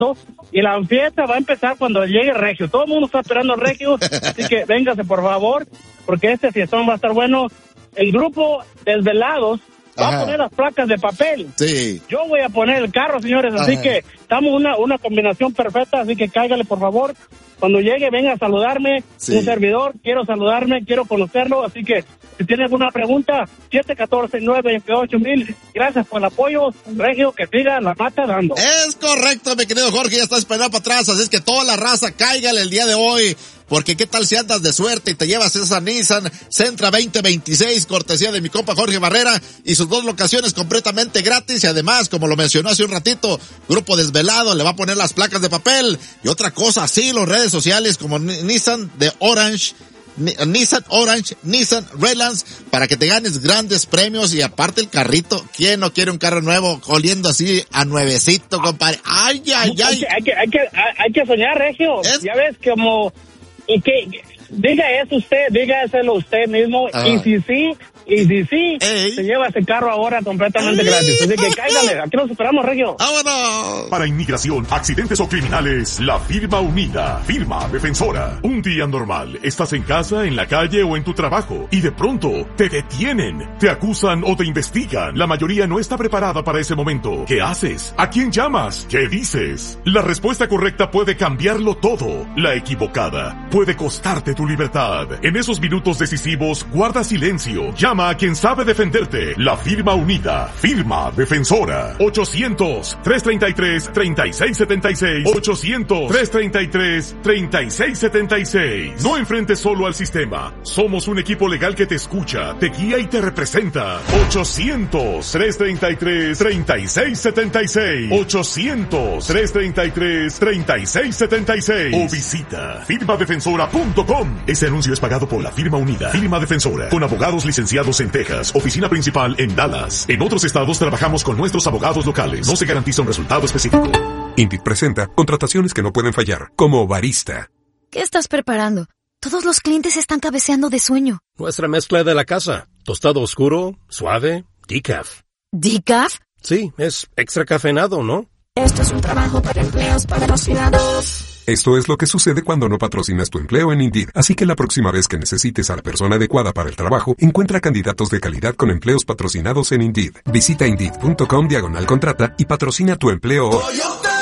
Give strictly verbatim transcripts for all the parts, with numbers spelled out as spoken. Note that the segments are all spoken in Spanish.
y la fiesta va a empezar cuando llegue Regio. Todo el mundo está esperando a Regio, así que véngase por favor, porque este fiestón va a estar bueno. El grupo Desvelados va Ajá. a poner las placas de papel. Sí. Yo voy a poner el carro, señores, así Ajá. que estamos una, una combinación perfecta, así que cáigale por favor. Cuando llegue, venga a saludarme, sí. un servidor, quiero saludarme, quiero conocerlo, así que si tiene alguna pregunta, siete uno cuatro, nueve ocho mil, gracias por el apoyo, Regio, que siga la mata dando. Es correcto, mi querido Jorge, ya está esperando para atrás, así es que toda la raza, cáigale el día de hoy, porque qué tal si andas de suerte y te llevas esa Nissan Sentra veinte veintiséis, cortesía de mi compa Jorge Barrera, y sus dos locaciones completamente gratis, y además, como lo mencionó hace un ratito, Grupo Desvelado le va a poner las placas de papel, y otra cosa, sí, los redes sociales como Nissan de Orange, Nissan Orange, Nissan Redlands, para que te ganes grandes premios, y aparte el carrito, ¿quién no quiere un carro nuevo oliendo así a nuevecito, compadre? Ay, ay, ay. Hay que, hay que, hay que, hay que soñar, Regio. ¿Es? Ya ves como, y que, diga eso usted, dígaselo usted mismo, ah. y si sí, y si sí, Ey. se lleva ese carro ahora completamente Ey. gratis. Así que cáigale, aquí nos esperamos, Regio. ¡Vámonos! Para inmigración, accidentes o criminales, la firma unida, firma defensora. Un día normal, estás en casa, en la calle o en tu trabajo, y de pronto te detienen, te acusan o te investigan. La mayoría no está preparada para ese momento. ¿Qué haces? ¿A quién llamas? ¿Qué dices? La respuesta correcta puede cambiarlo todo. La equivocada puede costarte tu libertad. En esos minutos decisivos, guarda silencio. Llama a quien sabe defenderte. La firma unida. Firma defensora. ochocientos, tres treinta y tres, treinta y seis setenta y seis. ochocientos, tres treinta y tres, treinta y seis setenta y seis. No enfrentes solo al sistema. Somos un equipo legal que te escucha, te guía y te representa. ochocientos, tres treinta y tres, treinta y seis setenta y seis. ochocientos, tres treinta y tres, treinta y seis setenta y seis. O visita firma defensora punto com. Ese anuncio es pagado por la firma unida. Firma defensora. Con abogados licenciados en Texas. Oficina principal en Dallas. En otros estados trabajamos con nuestros abogados locales. No se garantiza un resultado específico. Indeed presenta contrataciones que no pueden fallar, como barista. ¿Qué estás preparando? Todos los clientes están cabeceando de sueño. Nuestra mezcla de la casa. Tostado oscuro, suave, decaf. ¿Decaf? Sí, es extra cafeinado, ¿no? Esto es un trabajo para empleos patrocinados. Esto es lo que sucede cuando no patrocinas tu empleo en Indeed. Así que la próxima vez que necesites a la persona adecuada para el trabajo, encuentra candidatos de calidad con empleos patrocinados en Indeed. Visita Indeed.com diagonal contrata y patrocina tu empleo hoy.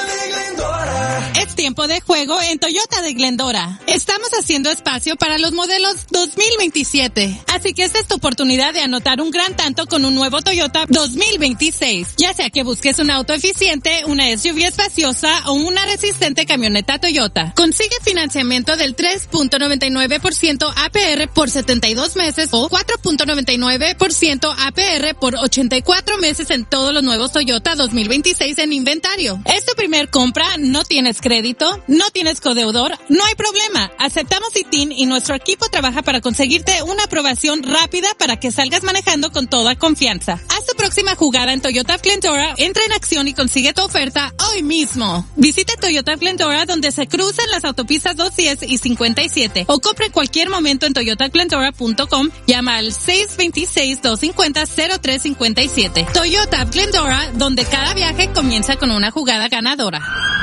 Es tiempo de juego en Toyota de Glendora. Estamos haciendo espacio para los modelos dos mil veintisiete. Así que esta es tu oportunidad de anotar un gran tanto con un nuevo Toyota dos mil veintiséis. Ya sea que busques un auto eficiente, una S U V espaciosa o una resistente camioneta Toyota. Consigue financiamiento del tres punto noventa y nueve por ciento A P R por setenta y dos meses o cuatro punto noventa y nueve por ciento A P R por ochenta y cuatro meses en todos los nuevos Toyota dos mil veintiséis en inventario. ¿Es tu primer compra? ¿No tienes crédito? ¿No tienes codeudor? No hay problema. Aceptamos I T I N y nuestro equipo trabaja para conseguirte una aprobación rápida para que salgas manejando con toda confianza. Haz tu próxima jugada en Toyota Glendora, entra en acción y consigue tu oferta hoy mismo. Visita Toyota Glendora donde se cruzan las autopistas doscientos diez y cincuenta y siete o compra en cualquier momento en toyota glendora punto com. Llama al seis dos seis, dos cinco cero, cero tres cinco siete. Toyota Glendora, donde cada viaje comienza con una jugada ganadora.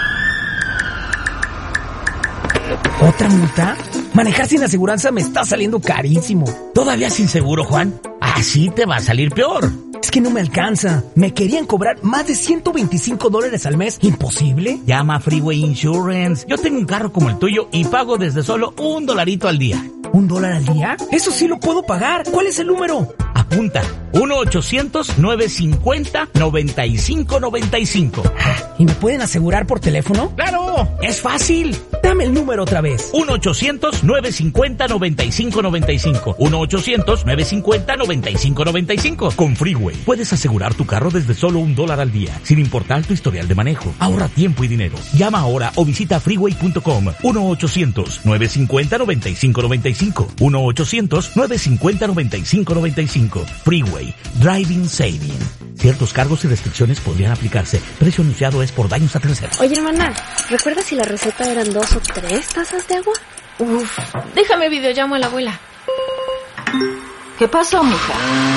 ¿Otra multa? Manejar sin aseguranza me está saliendo carísimo. ¿Todavía sin seguro, Juan? Así te va a salir peor. Es que no me alcanza. Me querían cobrar más de ciento veinticinco dólares al mes. ¿Imposible? Llama a Freeway Insurance. Yo tengo un carro como el tuyo y pago desde solo un dolarito al día. ¿Un dólar al día? Eso sí lo puedo pagar. ¿Cuál es el número? Apunta. uno ochocientos, nueve cincuenta, noventa y cinco noventa y cinco. ¿Y me pueden asegurar por teléfono? ¡Claro! ¡Es fácil! Dame el número otra vez. uno ochocientos, nueve cincuenta, noventa y cinco noventa y cinco. uno ochocientos, nueve cincuenta, noventa y cinco noventa y cinco. Con Freeway puedes asegurar tu carro desde solo un dólar al día, sin importar tu historial de manejo. Ahorra tiempo y dinero. Llama ahora o visita freeway punto com. uno ochocientos, nueve cincuenta, noventa y cinco noventa y cinco. uno ochocientos, nueve cincuenta, noventa y cinco noventa y cinco. Freeway. Driving Saving. Ciertos cargos y restricciones podrían aplicarse. Precio anunciado es por daños a terceros. Oye, hermana, ¿recuerdas si la receta eran dos o tres tazas de agua? Uf, déjame videollamo a la abuela. ¿Qué pasó, mija?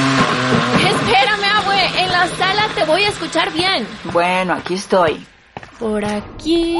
Espérame, abue, en la sala te voy a escuchar bien. Bueno, aquí estoy. Por aquí.